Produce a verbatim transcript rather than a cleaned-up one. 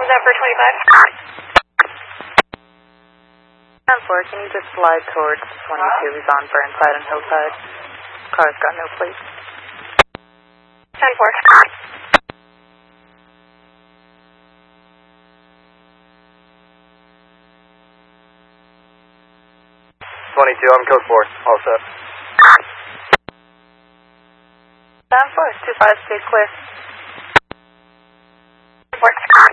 Number twenty-five. ten four, can you just slide towards twenty-two? He's on Burnside and Hillside. Car's got no plates. ten four. twenty-two, I'm code four, all set. ten four, two five, stay clear. ten four.